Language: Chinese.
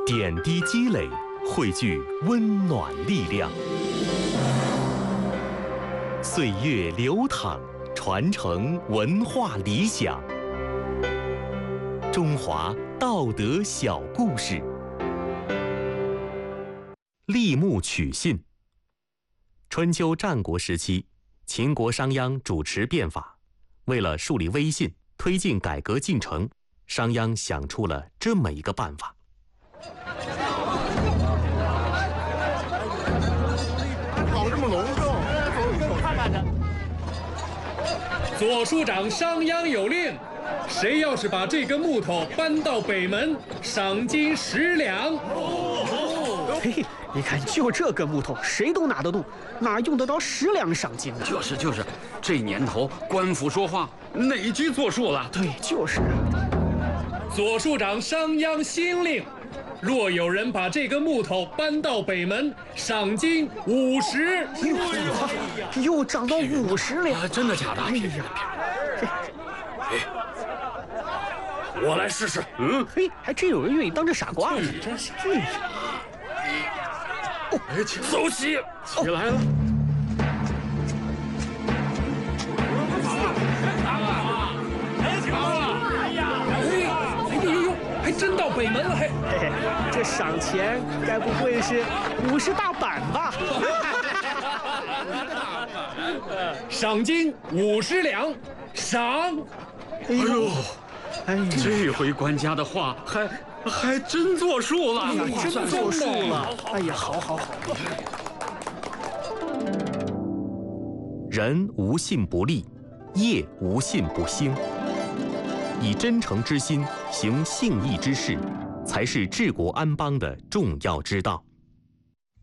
点滴积累，汇聚温暖力量。岁月流淌，传承文化理想。中华道德小故事。立木取信。春秋战国时期，秦国商鞅主持变法，为了树立威信，推进改革进程，商鞅想出了这么一个办法。 搞这么隆重，看看去。 左庶长商鞅有令，谁要是把这根木头搬到北门，赏金10两。 嘿嘿，你看，就这根木头，谁都拿得动，哪用得着10两赏金呢？ 就是，这年头官府说话，哪句作数了？ 对，就是。 左庶长商鞅新令，若有人把这根木头搬到北门，赏金50。 又涨到50两， 真的假的？ 哎呀， 我来试试。 嘿，还真有人愿意当这傻瓜呢。 真是。 走起！ 起来了。 还真到北门了，嘿， 这赏钱该不会是50大板吧？ 赏金50两，赏！ 哎呦， 哎呀， 这回官家的话还真作数了， 真作数了。哎呀，好。 人无信不立，业无信不兴。以真诚之心行信义之事，才是治国安邦的重要之道。